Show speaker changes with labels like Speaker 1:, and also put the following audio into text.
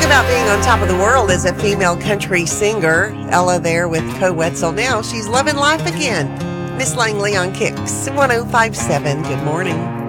Speaker 1: about being on top of the world as a female country singer. Ella there with Co Wetzel. Now she's loving life again. Miss Langley on Kicks 1057. Good morning.